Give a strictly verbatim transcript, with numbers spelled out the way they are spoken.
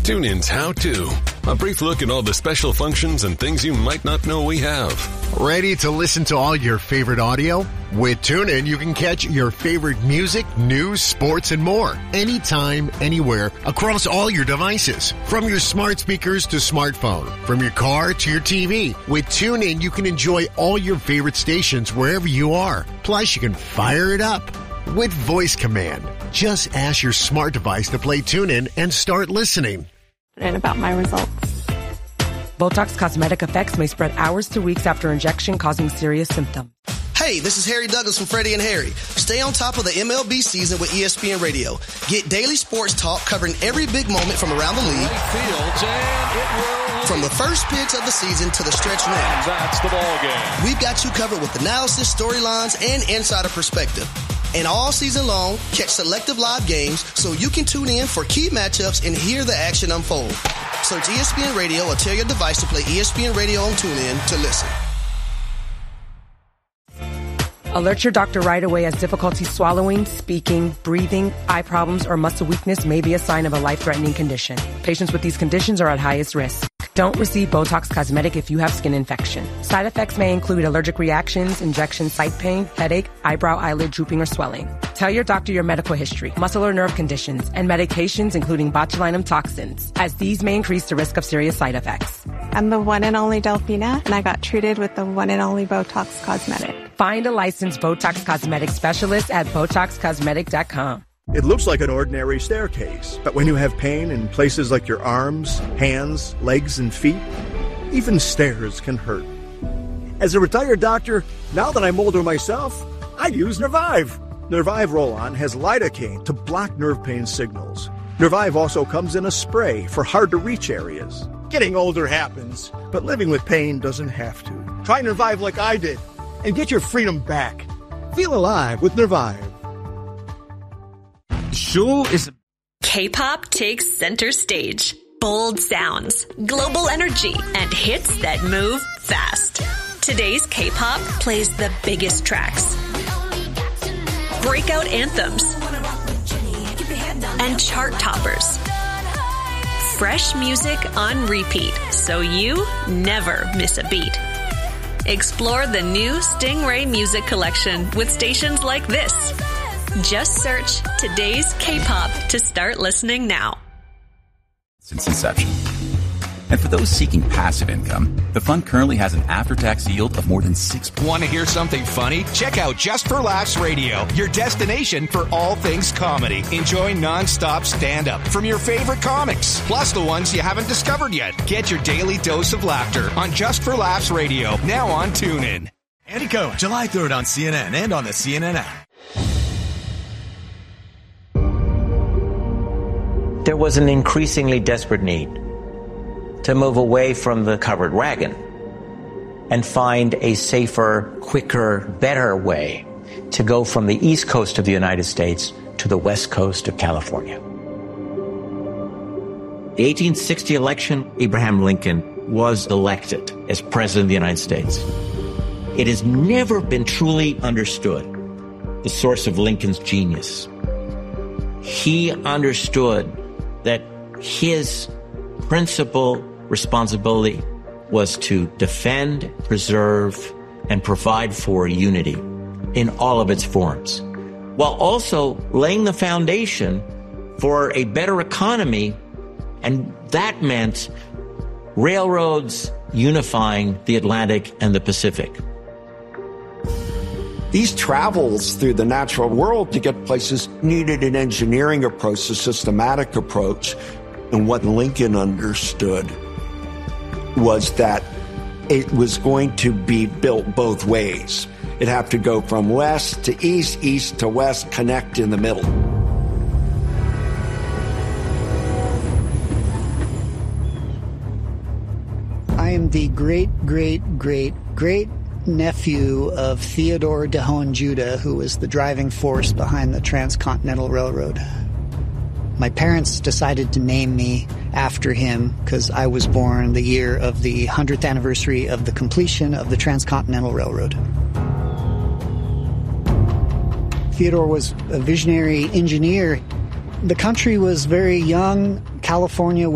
TuneIn's How To. A brief look at all the special functions and things you might not know we have. Ready to listen to all your favorite audio? With TuneIn, you can catch your favorite music, news, sports, and more. Anytime, anywhere, across all your devices. From your smart speakers to smartphone. From your car to your T V. With TuneIn, you can enjoy all your favorite stations wherever you are. Plus, you can fire it up with voice command. Just ask your smart device to play TuneIn and start listening. And about my results. Botox Cosmetic effects may spread hours to weeks after injection, causing serious symptoms. Hey, this is Harry Douglas from Freddie and Harry. Stay on top of the M L B season with E S P N Radio. Get daily sports talk covering every big moment from around the league. Fields and it will. From the first pitch of the season to the stretch run. That's the ball game. We've got you covered with analysis, storylines, and insider perspective. And all season long, catch selective live games so you can tune in for key matchups and hear the action unfold. Search E S P N Radio or tell your device to play E S P N Radio on TuneIn to listen. Alert your doctor right away as difficulty swallowing, speaking, breathing, eye problems, or muscle weakness may be a sign of a life-threatening condition. Patients with these conditions are at highest risk. Don't receive Botox Cosmetic if you have skin infection. Side effects may include allergic reactions, injection site pain, headache, eyebrow, eyelid drooping, or swelling. Tell your doctor your medical history, muscle or nerve conditions, and medications including botulinum toxins, as these may increase the risk of serious side effects. I'm the one and only Delphina, and I got treated with the one and only Botox Cosmetic. Find a licensed Botox Cosmetic specialist at Botox Cosmetic dot com. It looks like an ordinary staircase, but when you have pain in places like your arms, hands, legs, and feet, even stairs can hurt. As a retired doctor, now that I'm older myself, I use Nervive. Nervive Roll-On has lidocaine to block nerve pain signals. Nervive also comes in a spray for hard-to-reach areas. Getting older happens, but living with pain doesn't have to. Try Nervive like I did, and get your freedom back. Feel alive with Nervive. Sure is. K-pop takes center stage. Bold sounds, global energy, and hits that move fast. Today's K-pop plays the biggest tracks, breakout anthems, and chart toppers. Fresh music on repeat, so you never miss a beat. Explore the new Stingray Music Collection with stations like this. Just search Today's K-pop to start listening now. Since inception. And for those seeking passive income, the fund currently has an after-tax yield of more than six percent. Want to hear something funny? Check out Just for Laughs Radio, your destination for all things comedy. Enjoy non-stop stand-up from your favorite comics, plus the ones you haven't discovered yet. Get your daily dose of laughter on Just for Laughs Radio, now on TuneIn. Andy Cohen, July third on C N N and on the C N N app. There was an increasingly desperate need to move away from the covered wagon and find a safer, quicker, better way to go from the east coast of the United States to the west coast of California. The eighteen sixty election, Abraham Lincoln was elected as President of the United States. It has never been truly understood the source of Lincoln's genius. He understood that his principal responsibility was to defend, preserve, and provide for unity in all of its forms, while also laying the foundation for a better economy, and that meant railroads unifying the Atlantic and the Pacific. These travels through the natural world to get places needed an engineering approach, a systematic approach. And what Lincoln understood was that it was going to be built both ways. It'd have to go from west to east, east to west, connect in the middle. I am the great, great, great, great nephew of Theodore de Hohenjuda, who was the driving force behind the Transcontinental Railroad. My parents decided to name me after him because I was born the year of the hundredth anniversary of the completion of the Transcontinental Railroad. Theodore was a visionary engineer. The country was very young. California